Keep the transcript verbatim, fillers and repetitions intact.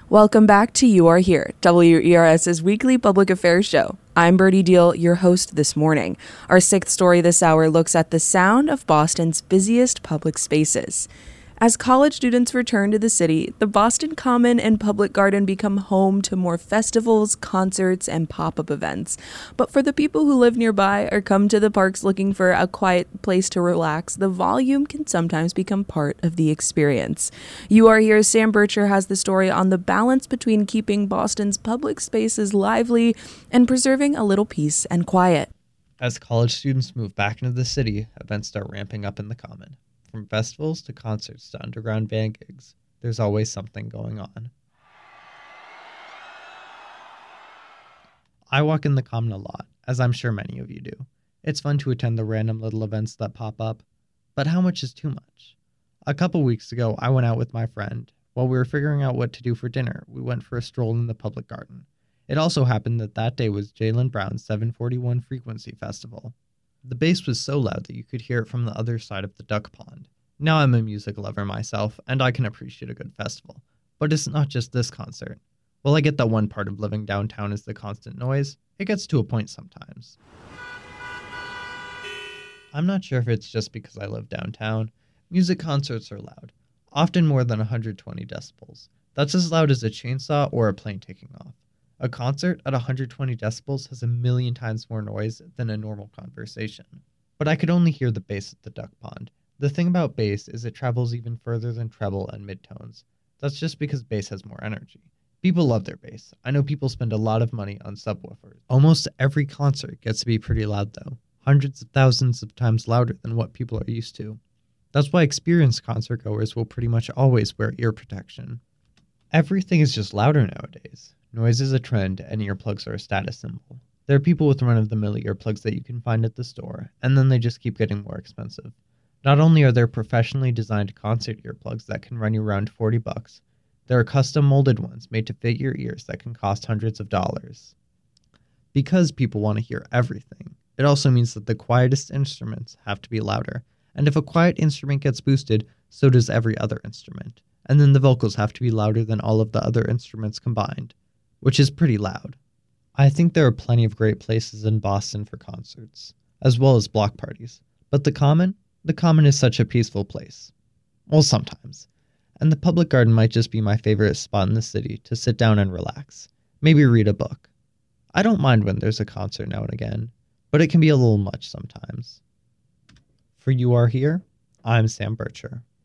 Welcome back to You Are Here, WERS's weekly public affairs show. I'm Birdie Deal, your host this morning. Our sixth story this hour looks at the sound of Boston's busiest public spaces. As college students return to the city, the Boston Common and Public Garden become home to more festivals, concerts, and pop-up events. But for the people who live nearby or come to the parks looking for a quiet place to relax, the volume can sometimes become part of the experience. You Are Here's Sam Bircher has the story on the balance between keeping Boston's public spaces lively and preserving a little peace and quiet. As college students move back into the city, events start ramping up in the Common. From festivals to concerts to underground band gigs, there's always something going on. I walk in the Common a lot, as I'm sure many of you do. It's fun to attend the random little events that pop up, but how much is too much? A couple weeks ago, I went out with my friend. While we were figuring out what to do for dinner, we went for a stroll in the public garden. It also happened that that day was Jaylen Brown's seven forty-one Frequency Festival. The bass was so loud that you could hear it from the other side of the duck pond. Now I'm a music lover myself, and I can appreciate a good festival. But it's not just this concert. While I get that one part of living downtown is the constant noise, it gets to a point sometimes. I'm not sure if it's just because I live downtown. Music concerts are loud, often more than one hundred twenty decibels. That's as loud as a chainsaw or a plane taking off. A concert at one hundred twenty decibels has a million times more noise than a normal conversation. But I could only hear the bass at the duck pond. The thing about bass is it travels even further than treble and midtones. That's just because bass has more energy. People love their bass. I know people spend a lot of money on subwoofers. Almost every concert gets to be pretty loud though. Hundreds of thousands of times louder than what people are used to. That's why experienced concert goers will pretty much always wear ear protection. Everything is just louder nowadays. Noise is a trend, and earplugs are a status symbol. There are people with run-of-the-mill earplugs that you can find at the store, and then they just keep getting more expensive. Not only are there professionally designed concert earplugs that can run you around forty bucks, there are custom molded ones made to fit your ears that can cost hundreds of dollars. Because people want to hear everything, it also means that the quietest instruments have to be louder, and if a quiet instrument gets boosted, so does every other instrument, and then the vocals have to be louder than all of the other instruments combined, which is pretty loud. I think there are plenty of great places in Boston for concerts, as well as block parties, but the Common? The Common is such a peaceful place. Well, sometimes. And the Public Garden might just be my favorite spot in the city to sit down and relax. Maybe read a book. I don't mind when there's a concert now and again, but it can be a little much sometimes. For You Are Here, I'm Sam Bircher.